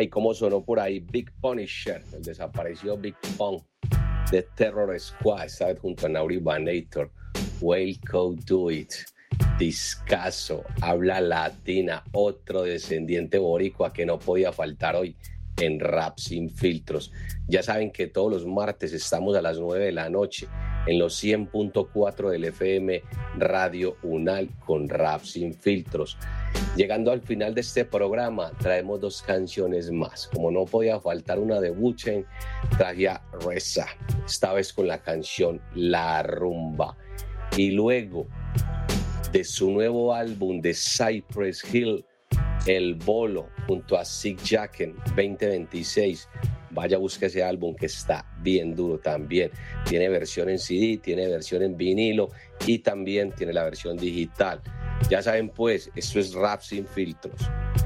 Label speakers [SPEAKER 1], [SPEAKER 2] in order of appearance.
[SPEAKER 1] Hey, ¿cómo sonó por ahí Big Punisher, el desaparecido Big Pun de Terror Squad? Esta vez junto a Naughty Banator. Whale Code Do It. Discaso, habla latina, otro descendiente boricua que no podía faltar hoy en Rap Sin Filtros. Ya saben que todos los martes estamos a las 9 de la noche en los 100.4 del FM Radio Unal con Rap Sin Filtros. Llegando al final de este programa, traemos dos canciones más. Como no podía faltar una de Wu-Tang, traje a Reza, esta vez con la canción La Rumba. Y luego de su nuevo álbum de Cypress Hill, El Bolo, junto a Sick Jacken 2026. Vaya, busca ese álbum que está bien duro también. Tiene versión en CD, tiene versión en vinilo y también tiene la versión digital. Ya saben pues, esto es Rap Sin Filtros.